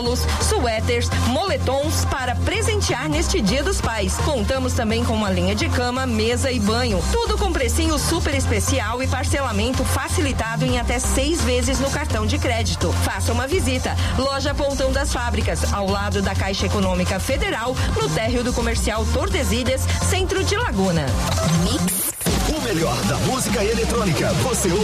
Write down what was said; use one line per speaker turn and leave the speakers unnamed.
polos, suéteres, moletons para presentear neste Dia dos Pais. Contamos também com uma linha de cama, mesa e banho. Tudo com precinho super especial e parcelamento facilitado em até 6 vezes no cartão de crédito. Faça uma visita. Loja Pontão das Fábricas, ao lado da Caixa Econômica Federal, no térreo do Comercial Tordesilhas, centro de Laguna.
O melhor da música eletrônica, você ouve